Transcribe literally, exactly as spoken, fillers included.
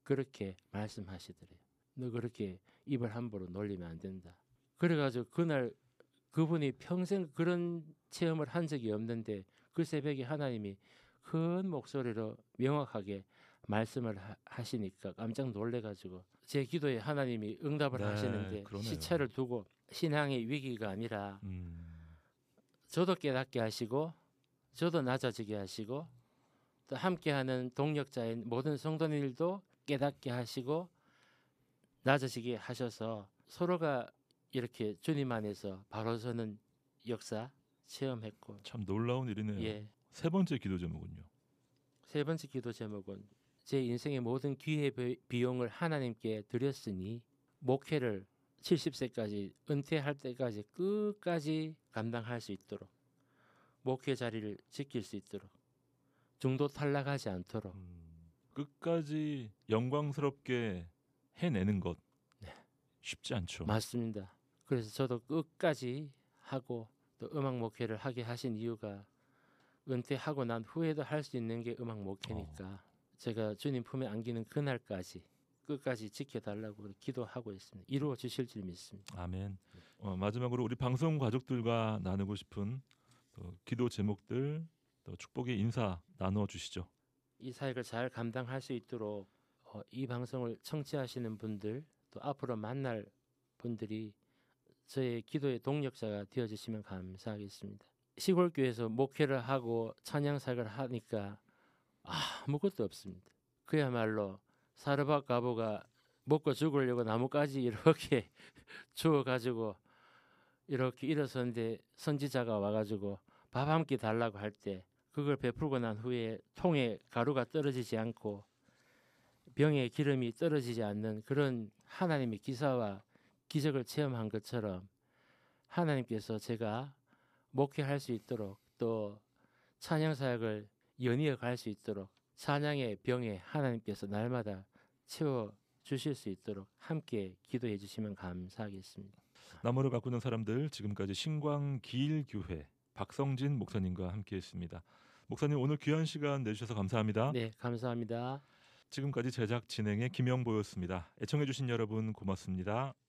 그렇게 말씀하시더래요. 너 그렇게 입을 함부로 놀리면 안 된다. 그래가지고 그날 그분이 평생 그런 체험을 한 적이 없는데 그 새벽에 하나님이 큰 목소리로 명확하게 말씀을 하, 하시니까 깜짝 놀래가지고 제 기도에 하나님이 응답을 네, 하시는데 그러네요. 시차를 두고 신앙의 위기가 아니라 음. 저도 깨닫게 하시고 저도 낮아지게 하시고 또 함께하는 동력자인 모든 성도님들도 깨닫게 하시고 낮아지게 하셔서 서로가 이렇게 주님 안에서 바로 서는 역사 체험했고 참 놀라운 일이네요. 예. 세 번째 기도 제목은요. 세 번째 기도 제목은 제 인생의 모든 기회 비용을 하나님께 드렸으니 목회를 칠십 세까지 은퇴할 때까지 끝까지 감당할 수 있도록 목회 자리를 지킬 수 있도록 중도 탈락하지 않도록 음, 끝까지 영광스럽게 해내는 것 네. 쉽지 않죠. 맞습니다. 그래서 저도 끝까지 하고 또 음악 목회를 하게 하신 이유가 은퇴하고 난 후에도 할 수 있는 게 음악 목회니까 어. 제가 주님 품에 안기는 그날까지 끝까지 지켜달라고 기도하고 있습니다. 이루어 주실 줄 믿습니다. 아멘. 어, 마지막으로 우리 방송 가족들과 나누고 싶은 또 기도 제목들 또 축복의 인사 나누어 주시죠. 이 사역을 잘 감당할 수 있도록 어, 이 방송을 청취하시는 분들 또 앞으로 만날 분들이 저의 기도의 동력자가 되어주시면 감사하겠습니다. 시골 교회에서 목회를 하고 찬양 사역을 하니까 아무것도 없습니다. 그야말로 사르밧 가부가 먹고 죽으려고 나뭇가지 이렇게 주워가지고 이렇게 일어섰는데 선지자가 와가지고 밥 한 끼 달라고 할 때 그걸 베풀고 난 후에 통에 가루가 떨어지지 않고 병에 기름이 떨어지지 않는 그런 하나님의 기사와 기적을 체험한 것처럼 하나님께서 제가 목회할 수 있도록 또 찬양 사역을 연이어 갈 수 있도록 찬양의 병에 하나님께서 날마다 채워 주실 수 있도록 함께 기도해 주시면 감사하겠습니다. 나무를 가꾸는 사람들 지금까지 신광기일교회 박성진 목사님과 함께했습니다. 목사님 오늘 귀한 시간 내주셔서 감사합니다. 네, 감사합니다. 지금까지 제작 진행의 김영보였습니다. 애청해주신 여러분 고맙습니다.